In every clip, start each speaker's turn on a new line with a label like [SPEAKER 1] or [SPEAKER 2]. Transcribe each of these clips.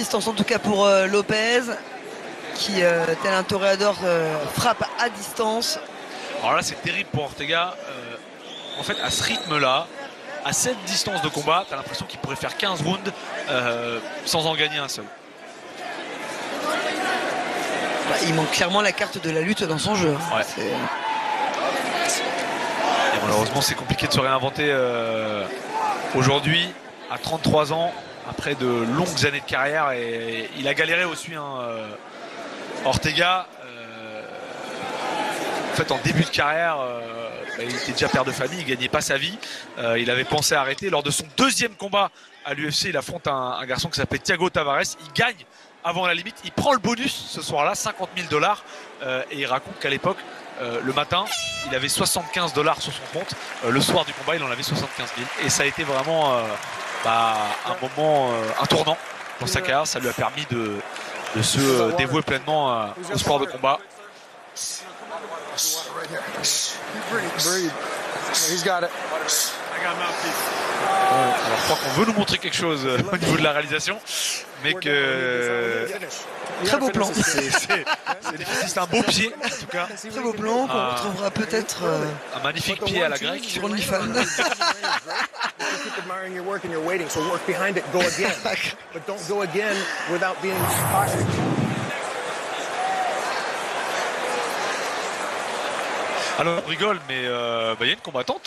[SPEAKER 1] distance en tout cas pour Lopez qui, tel un toréador, frappe à distance.
[SPEAKER 2] Alors là, c'est terrible pour Ortega. En fait, à ce rythme-là, à cette distance de combat, tu as l'impression qu'il pourrait faire 15 rounds sans en gagner un seul.
[SPEAKER 1] Bah, il manque clairement la carte de la lutte dans son jeu.
[SPEAKER 2] Ouais. Et malheureusement, c'est compliqué de se réinventer aujourd'hui, à 33 ans, après de longues années de carrière. Et il a galéré aussi, hein, Ortega. En fait, en début de carrière, il était déjà père de famille, il gagnait pas sa vie. Il avait pensé à arrêter. Lors de son deuxième combat à l'UFC, il affronte un garçon qui s'appelait Thiago Tavares. Il gagne avant la limite. Il prend le bonus ce soir-là, $50 000. Et il raconte qu'à l'époque, le matin, il avait $75 sur son compte. Le soir du combat, il en avait 75 000. Et ça a été vraiment un moment, un tournant dans sa carrière. Ça lui a permis de se dévouer pleinement au sport de combat. Alors je crois qu'on veut nous montrer quelque chose au niveau de la réalisation, mais que
[SPEAKER 1] très beau plan.
[SPEAKER 2] C'est difficile, c'est un beau pied en tout cas.
[SPEAKER 1] Très beau plan qu'on retrouvera peut-être
[SPEAKER 2] un magnifique pied à la grecque
[SPEAKER 1] sur OnlyFans.
[SPEAKER 2] Alors on rigole, mais il y a une combattante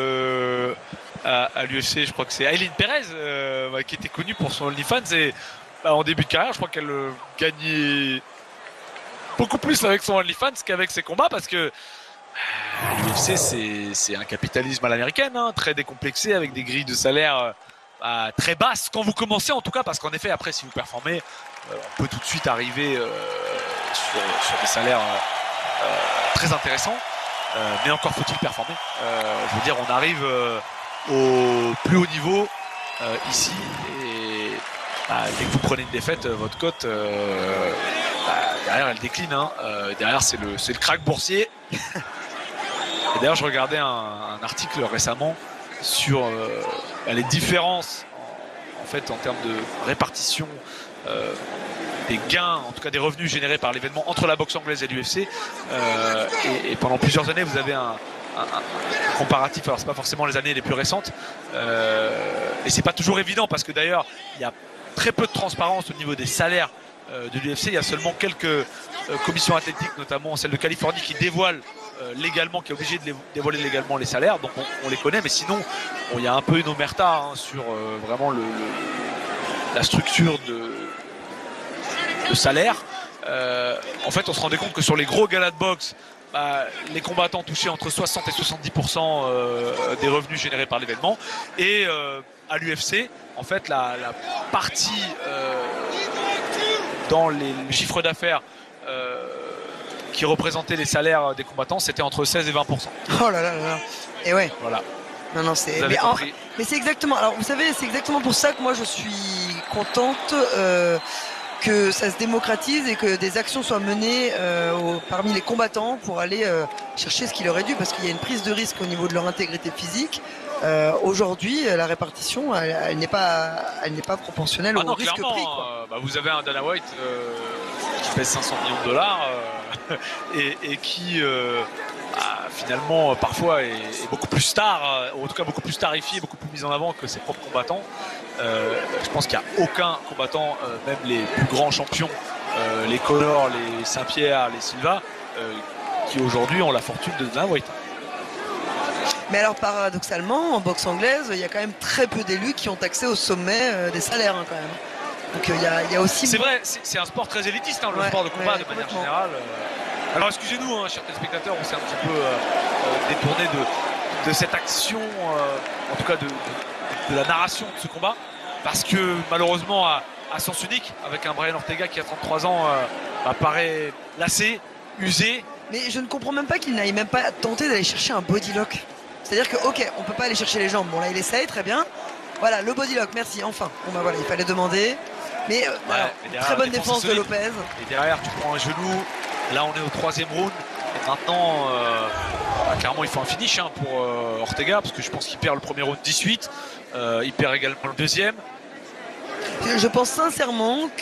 [SPEAKER 2] à l'UFC, je crois que c'est Aileen Perez, qui était connue pour son OnlyFans, et en début de carrière, je crois qu'elle gagnait beaucoup plus avec son OnlyFans qu'avec ses combats, parce que l'UFC c'est un capitalisme à l'américaine, hein, très décomplexé, avec des grilles de salaire très basses quand vous commencez en tout cas, parce qu'en effet après si vous performez, on peut tout de suite arriver sur des salaires très intéressants. Mais encore faut-il performer. Je veux dire, on arrive au plus haut niveau ici, et dès que vous prenez une défaite, votre cote derrière elle décline. Hein. Derrière c'est le krach boursier. Et d'ailleurs je regardais un article récemment sur les différences en fait en termes de répartition des gains, en tout cas des revenus générés par l'événement entre la boxe anglaise et l'UFC. Et pendant plusieurs années, vous avez un comparatif. Alors c'est pas forcément les années les plus récentes, et c'est pas toujours évident, parce que d'ailleurs il y a très peu de transparence au niveau des salaires de l'UFC. Il y a seulement quelques commissions athlétiques, notamment celle de Californie, qui dévoile légalement, qui est obligée de dévoiler légalement les salaires. Donc on les connaît, mais sinon il y a un peu une omerta sur vraiment la structure de salaire. En fait, on se rendait compte que sur les gros galas de boxe, les combattants touchaient entre 60 et 70% des revenus générés par l'événement. Et à l'UFC, en fait, la partie dans le chiffre d'affaires qui représentait les salaires des combattants, c'était entre 16 et 20%.
[SPEAKER 1] Oh là là là là. Et ouais.
[SPEAKER 2] Voilà.
[SPEAKER 1] Non, c'est. Mais c'est exactement. Alors, vous savez, c'est exactement pour ça que moi je suis contente que ça se démocratise et que des actions soient menées parmi les combattants pour aller chercher ce qui leur est dû, parce qu'il y a une prise de risque au niveau de leur intégrité physique. Aujourd'hui, la répartition, elle n'est pas proportionnelle au risque pris. Quoi.
[SPEAKER 2] Vous avez un Dana White qui pèse 500 millions de $, et qui finalement parfois est beaucoup plus star, ou en tout cas beaucoup plus starifié, beaucoup plus mis en avant que ses propres combattants. Je pense qu'il n'y a aucun combattant, même les plus grands champions, les Conor, les Saint-Pierre, les Silva, qui aujourd'hui ont la fortune de Dana White.
[SPEAKER 1] Mais alors paradoxalement, en boxe anglaise, il y a quand même très peu d'élus qui ont accès au sommet des salaires, hein, quand même. Donc il y a aussi.
[SPEAKER 2] C'est vrai, c'est un sport très élitiste, hein, le sport de combat de manière générale. Alors excusez-nous, hein, chers téléspectateurs, on s'est un petit peu détourné de cette action, en tout cas de la narration de ce combat, parce que malheureusement à sens unique, avec un Brian Ortega qui a 33 ans, paraît lassé, usé.
[SPEAKER 1] Mais je ne comprends même pas qu'il n'aille même pas tenter d'aller chercher un body lock. C'est-à-dire que ok, on peut pas aller chercher les jambes. Bon là il essaye, très bien. Voilà, le body lock, merci, enfin. Bon voilà, il fallait demander. Mais très bonne défense de Lopez.
[SPEAKER 2] Et derrière tu prends un genou. Là on est au 3e round. Et maintenant clairement il faut un finish pour Ortega, parce que je pense qu'il perd le premier round 18. Il perd également le deuxième.
[SPEAKER 1] Je pense sincèrement